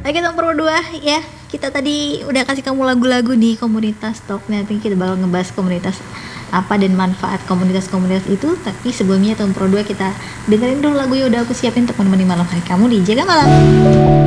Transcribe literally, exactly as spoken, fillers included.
Oke Tom Pro dua ya, kita tadi udah kasih kamu lagu-lagu di komunitas Talk. Nanti kita bakal ngebahas komunitas apa dan manfaat komunitas-komunitas itu. Tapi sebelumnya Tom Pro dua kita dengerin dulu lagu yang udah aku siapin untuk menemani malam hari kamu di Jaga Malam.